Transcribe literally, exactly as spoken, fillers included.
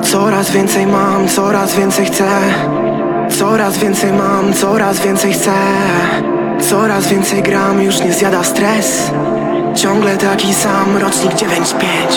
Coraz więcej mam, coraz więcej chcę. Coraz więcej mam, coraz więcej chcę. Coraz więcej gram, już nie zjada stres. Ciągle taki sam, rocznik dziewięć pięć.